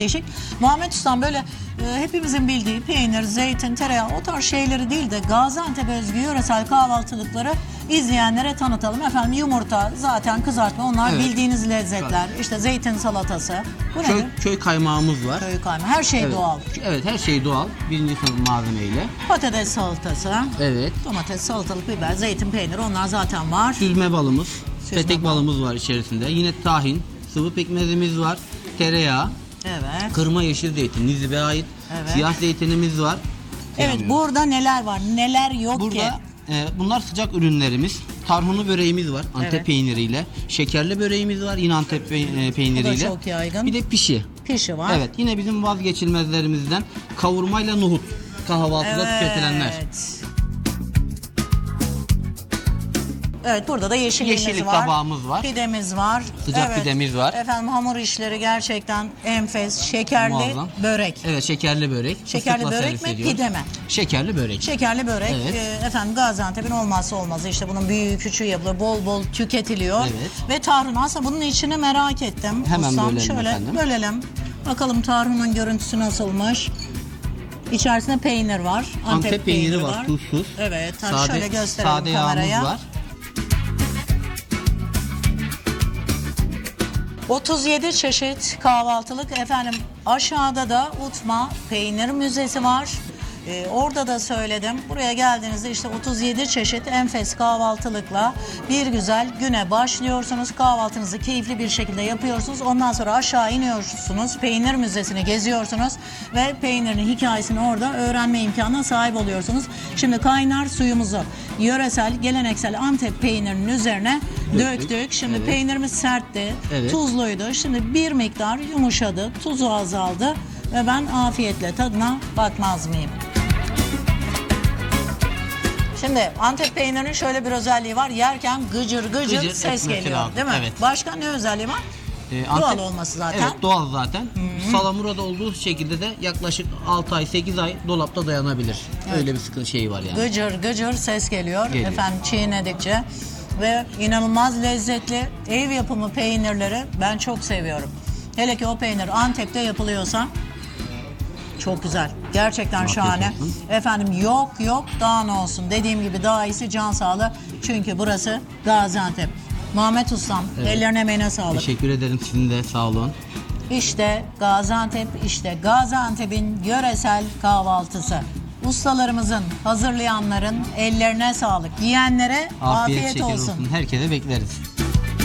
Değişik. Muhammed Ustam böyle hepimizin bildiği peynir, zeytin, tereyağı o tarz şeyleri değil de Gaziantep özgü yöresel kahvaltılıkları izleyenlere tanıtalım. Efendim yumurta, zaten kızartma onlar Evet. bildiğiniz lezzetler. İşte zeytin salatası. Bu nedir? Köy kaymağımız var. Köy kaymağı. Her şey Evet. doğal. Evet, her şey doğal. Birinci sınıf malzemeyle. Patates salatası. Evet. Domates, salatalık, biber, zeytin, peynir onlar zaten var. Süzme balımız, petek bal. balımız var içerisinde. Yine tahin, sıvı pekmezimiz var. Tereyağı, Evet. kırma yeşil zeytin, Nizip'e ait. Evet. Siyah zeytinimiz var. Evet, burada neler var? Neler yok ki? Burada bunlar sıcak ürünlerimiz. Tarhunu böreğimiz var Antep Evet. peyniriyle. Şekerli böreğimiz var yine Antep peyniriyle. Bu da çok yaygın. Bir de pişi. Pişi var. Evet, yine bizim vazgeçilmezlerimizden kavurmayla nohut. Kahvaltıda tüketilenler. Evet, burada da yeşilliğimiz Yeşillik var. tabağımız var. Pidemiz var. Sıcak pidemiz var. Efendim hamur işleri gerçekten enfes. Şekerli Muazzam. börek. Evet, şekerli börek. Şekerli Fıstıkla börek servis mi, ediyoruz. pide mi? Şekerli börek. Şekerli börek. Evet. Efendim Gaziantep'in olmazsa olmazı. İşte bunun büyüğü küçüğü yapılır. Bol bol tüketiliyor. Evet. Ve tarhun. Aslında bunun içini merak ettim. Hemen Ustam, bölelim şöyle efendim. bölelim. Bakalım tarhunun görüntüsü nasılmış. İçerisinde peynir var. Antep peyniri var, tuzsuz. Evet. Sade, Şöyle gösterelim sade kameraya. yağımız var. 37 çeşit kahvaltılık. Efendim aşağıda da Utma Peynir Müzesi var. Orada da söyledim. Buraya geldiğinizde işte 37 çeşit enfes kahvaltılıkla bir güzel güne başlıyorsunuz. Kahvaltınızı keyifli bir şekilde yapıyorsunuz. Ondan sonra aşağı iniyorsunuz. Peynir Müzesi'ni geziyorsunuz. Ve peynirin hikayesini orada öğrenme imkanına sahip oluyorsunuz. Şimdi kaynar suyumuzu yöresel, geleneksel Antep peynirinin üzerine döktük. Şimdi Evet. peynirimiz sertti, Evet. tuzluydu. Şimdi bir miktar yumuşadı, tuzu azaldı. Ve ben afiyetle tadına bakmaz mıyım? Şimdi Antep peynirinin şöyle bir özelliği var. Yerken gıcır gıcır Gıcır ses etmesi geliyor, lazım. değil mi? Evet. Başka ne özelliği var? Doğal olması zaten. Evet, doğal zaten. Salamura'da olduğu şekilde de yaklaşık 6 ay 8 ay dolapta dayanabilir. Evet. Öyle bir sıkıntı şeyi var yani. Gıcır gıcır ses geliyor. Geliyor. Efendim çiğnedikçe ve inanılmaz lezzetli ev yapımı peynirleri ben çok seviyorum. Hele ki o peynir Antep'te yapılıyorsa çok güzel. Gerçekten Afiyet şahane. olsun. Efendim yok daha ne olsun. Dediğim gibi daha iyisi can sağlığı. Çünkü burası Gaziantep. Muhammed Ustam, Evet. ellerine emeğine sağlık. Teşekkür ederim, sizin de sağ olun. İşte Gaziantep, işte Gaziantep'in yöresel kahvaltısı. Ustalarımızın, hazırlayanların ellerine sağlık. Yiyenlere afiyet şeker olsun. Herkese bekleriz.